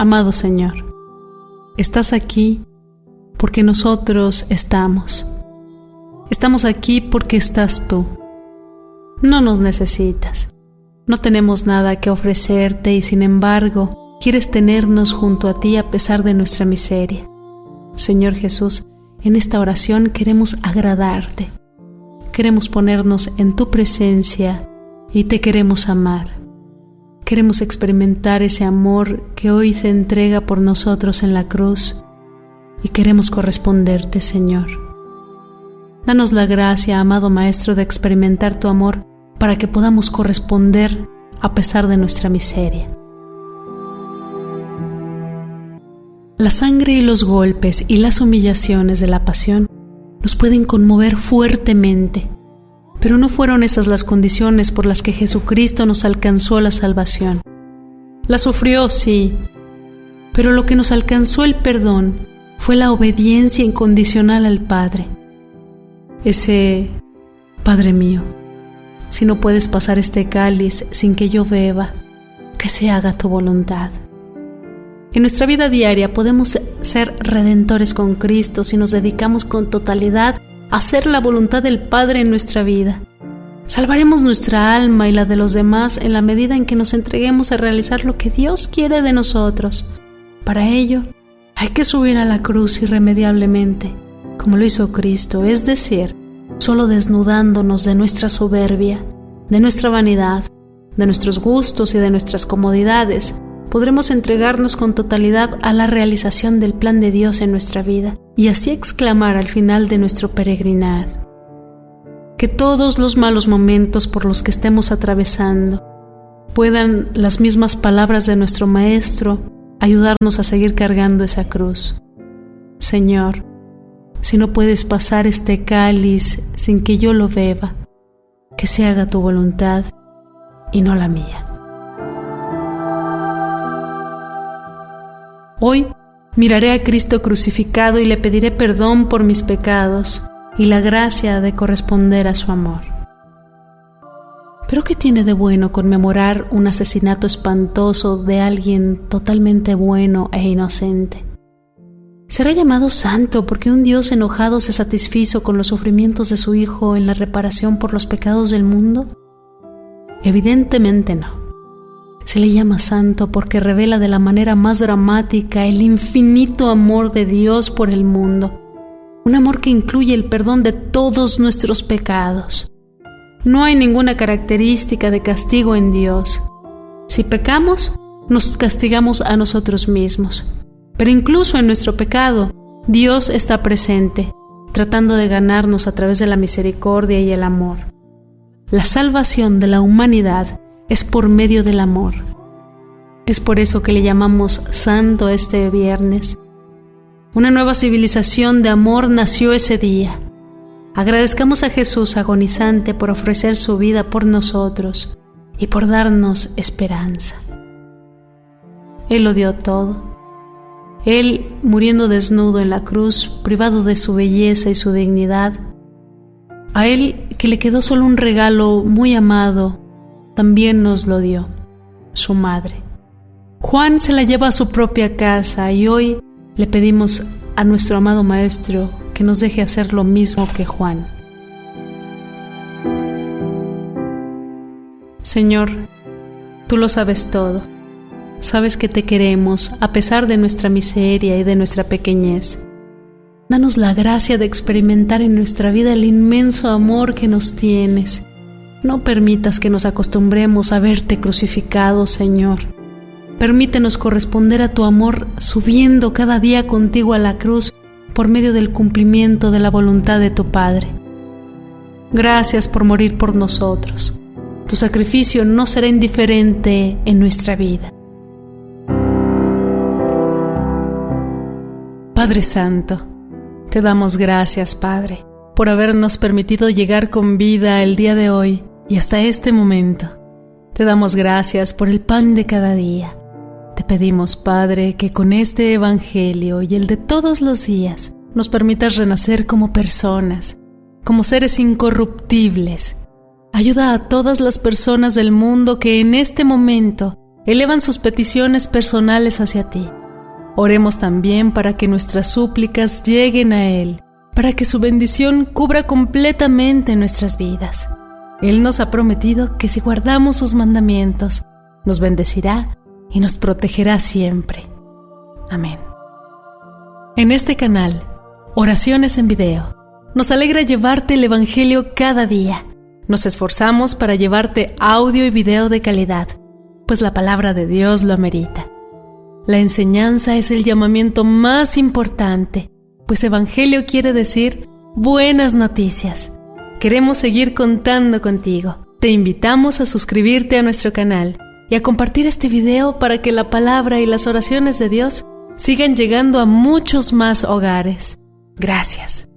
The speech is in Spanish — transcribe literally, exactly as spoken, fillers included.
Amado Señor, estás aquí porque nosotros estamos. Estamos aquí porque estás tú. No nos necesitas. No tenemos nada que ofrecerte y sin embargo quieres tenernos junto a ti a pesar de nuestra miseria. Señor Jesús, en esta oración queremos agradarte. Queremos ponernos en tu presencia y te queremos amar. Queremos experimentar ese amor que hoy se entrega por nosotros en la cruz y queremos corresponderte, Señor. Danos la gracia, amado Maestro, de experimentar tu amor para que podamos corresponder a pesar de nuestra miseria. La sangre y los golpes y las humillaciones de la pasión nos pueden conmover fuertemente, pero no fueron esas las condiciones por las que Jesucristo nos alcanzó la salvación. La sufrió, sí, pero lo que nos alcanzó el perdón fue la obediencia incondicional al Padre. Ese: Padre mío, si no puedes pasar este cáliz sin que yo beba, que se haga tu voluntad. En nuestra vida diaria podemos ser redentores con Cristo si nos dedicamos con totalidad a hacer la voluntad del Padre en nuestra vida. Salvaremos nuestra alma y la de los demás en la medida en que nos entreguemos a realizar lo que Dios quiere de nosotros. Para ello, hay que subir a la cruz irremediablemente, como lo hizo Cristo, es decir, solo desnudándonos de nuestra soberbia, de nuestra vanidad, de nuestros gustos y de nuestras comodidades, podremos entregarnos con totalidad a la realización del plan de Dios en nuestra vida y así exclamar al final de nuestro peregrinar: que todos los malos momentos por los que estemos atravesando puedan las mismas palabras de nuestro Maestro ayudarnos a seguir cargando esa cruz. Señor, si no puedes pasar este cáliz sin que yo lo beba, que se haga tu voluntad y no la mía. Hoy miraré a Cristo crucificado y le pediré perdón por mis pecados y la gracia de corresponder a su amor. ¿Pero qué tiene de bueno conmemorar un asesinato espantoso de alguien totalmente bueno e inocente? ¿Será llamado santo porque un Dios enojado se satisfizo con los sufrimientos de su Hijo en la reparación por los pecados del mundo? Evidentemente no. Se le llama santo porque revela de la manera más dramática el infinito amor de Dios por el mundo, un amor que incluye el perdón de todos nuestros pecados. No hay ninguna característica de castigo en Dios. Si pecamos, nos castigamos a nosotros mismos. Pero incluso en nuestro pecado, Dios está presente, tratando de ganarnos a través de la misericordia y el amor. La salvación de la humanidad es por medio del amor. Es por eso que le llamamos santo este viernes. Una nueva civilización de amor nació ese día. Agradezcamos a Jesús agonizante por ofrecer su vida por nosotros y por darnos esperanza. Él lo dio todo. Él, muriendo desnudo en la cruz, privado de su belleza y su dignidad. A Él, que le quedó solo un regalo muy amado, también nos lo dio, su madre. Juan se la lleva a su propia casa y hoy le pedimos a nuestro amado Maestro que nos deje hacer lo mismo que Juan. Señor, tú lo sabes todo. Sabes que te queremos a pesar de nuestra miseria y de nuestra pequeñez. Danos la gracia de experimentar en nuestra vida el inmenso amor que nos tienes. No permitas que nos acostumbremos a verte crucificado, Señor. Permítenos corresponder a tu amor subiendo cada día contigo a la cruz por medio del cumplimiento de la voluntad de tu Padre. Gracias por morir por nosotros. Tu sacrificio no será indiferente en nuestra vida. Padre Santo, te damos gracias, Padre, por habernos permitido llegar con vida el día de hoy y hasta este momento. Te damos gracias por el pan de cada día. Te pedimos, Padre, que con este Evangelio y el de todos los días nos permitas renacer como personas, como seres incorruptibles. Ayuda a todas las personas del mundo que en este momento elevan sus peticiones personales hacia ti. Oremos también para que nuestras súplicas lleguen a Él, para que su bendición cubra completamente nuestras vidas. Él nos ha prometido que si guardamos sus mandamientos, nos bendecirá y nos protegerá siempre. Amén. En este canal, Oraciones en Video, nos alegra llevarte el Evangelio cada día. Nos esforzamos para llevarte audio y video de calidad, pues la palabra de Dios lo amerita. La enseñanza es el llamamiento más importante, pues Evangelio quiere decir buenas noticias. Queremos seguir contando contigo. Te invitamos a suscribirte a nuestro canal y a compartir este video para que la palabra y las oraciones de Dios sigan llegando a muchos más hogares. Gracias.